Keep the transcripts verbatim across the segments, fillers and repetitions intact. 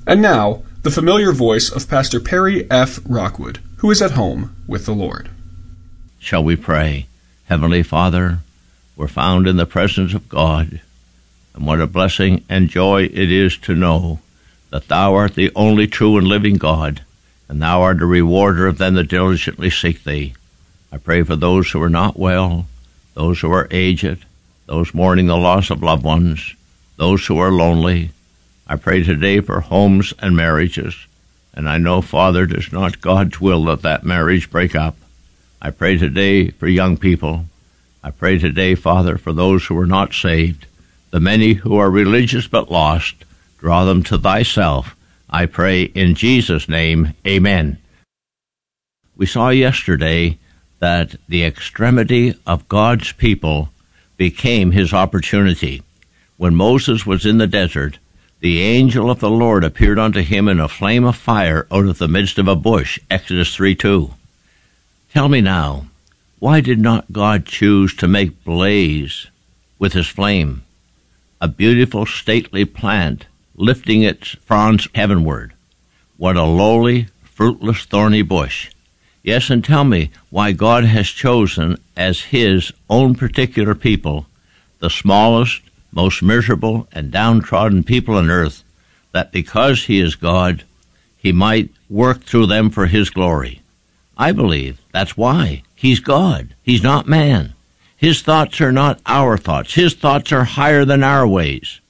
And now, the familiar voice of Pastor Perry F. Rockwood, who is at home with the Lord. Shall we pray? Heavenly Father, we're found in the presence of God, and what a blessing and joy it is to know that Thou art the only true and living God, and Thou art the rewarder of them that diligently seek Thee. I pray for those who are not well, those who are aged, those mourning the loss of loved ones, those who are lonely. I pray today for homes and marriages, and I know, Father, it is not God's will that that marriage break up. I pray today for young people. I pray today, Father, for those who are not saved, the many who are religious but lost. Draw them to Thyself. I pray in Jesus' name, amen. We saw yesterday that the extremity of God's people became his opportunity. When Moses was in the desert, the angel of the Lord appeared unto him in a flame of fire out of the midst of a bush, Exodus three two. Tell me now, why did not God choose to make blaze with his flame, a beautiful stately plant lifting its fronds heavenward? What a lowly, fruitless, thorny bush. Yes, and tell me why God has chosen as his own particular people the smallest, most miserable, and downtrodden people on earth, that because he is God, he might work through them for his glory. I believe that's why. He's God. He's not man. His thoughts are not our thoughts. His thoughts are higher than our ways.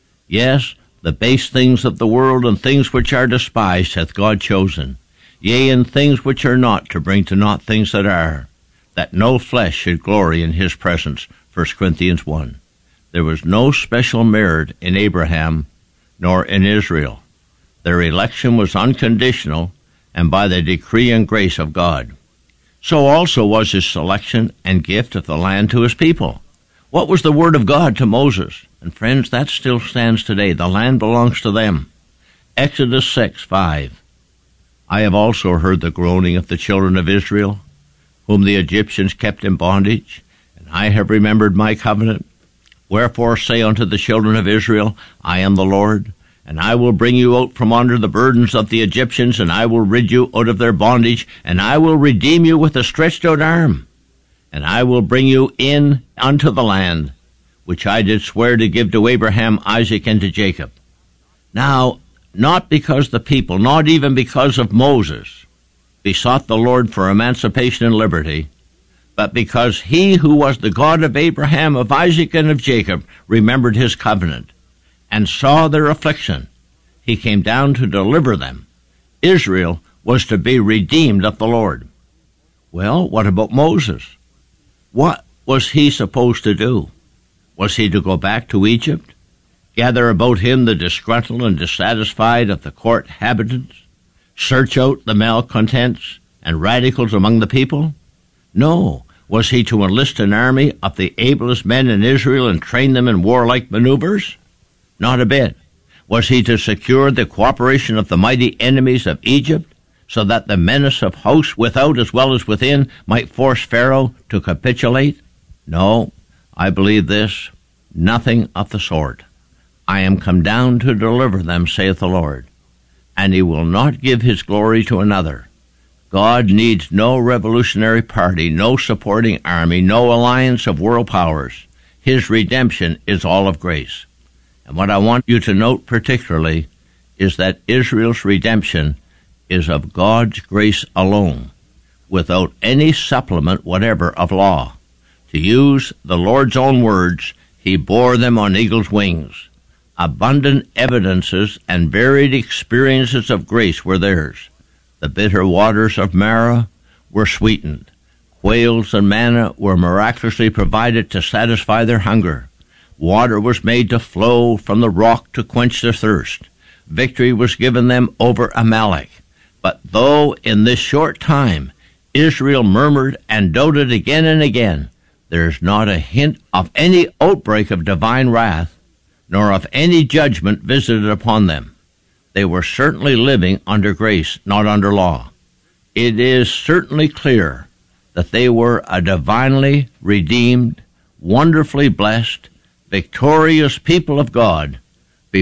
Yes, the base things of the world and things which are despised hath God chosen, yea, and things which are not, to bring to naught things that are, that no flesh should glory in his presence. First Corinthians one. There was no special merit in Abraham nor in Israel. Their election was unconditional and by the decree and grace of God. So also was his selection and gift of the land to his people. What was the word of God to Moses? And friends, that still stands today. The land belongs to them. Exodus six five. I have also heard the groaning of the children of Israel, whom the Egyptians kept in bondage, and I have remembered my covenant. Wherefore say unto the children of Israel, I am the Lord, and I will bring you out from under the burdens of the Egyptians, and I will rid you out of their bondage, and I will redeem you with a stretched out arm, and I will bring you in unto the land, which I did swear to give to Abraham, Isaac, and to Jacob. Now, not because the people, not even because of Moses, besought the Lord for emancipation and liberty, but because he who was the God of Abraham, of Isaac, and of Jacob remembered his covenant, and saw their affliction, he came down to deliver them. Israel was to be redeemed of the Lord. Well, what about Moses? What was he supposed to do? Was he to go back to Egypt, gather about him the disgruntled and dissatisfied of the court inhabitants, search out the malcontents and radicals among the people? No. Was he to enlist an army of the ablest men in Israel and train them in warlike maneuvers? Not a bit. Was he to secure the cooperation of the mighty enemies of Egypt, so that the menace of hosts without as well as within might force Pharaoh to capitulate? No, I believe this, nothing of the sort. I am come down to deliver them, saith the Lord, and he will not give his glory to another. God needs no revolutionary party, no supporting army, no alliance of world powers. His redemption is all of grace. And what I want you to note particularly is that Israel's redemption is of God's grace alone, without any supplement whatever of law. To use the Lord's own words, he bore them on eagle's wings. Abundant evidences and varied experiences of grace were theirs. The bitter waters of Marah were sweetened. Quails and manna were miraculously provided to satisfy their hunger. Water was made to flow from the rock to quench their thirst. Victory was given them over Amalek. But though in this short time Israel murmured and doubted again and again, there is not a hint of any outbreak of divine wrath, nor of any judgment visited upon them. They were certainly living under grace, not under law. It is certainly clear that they were a divinely redeemed, wonderfully blessed, victorious people of God,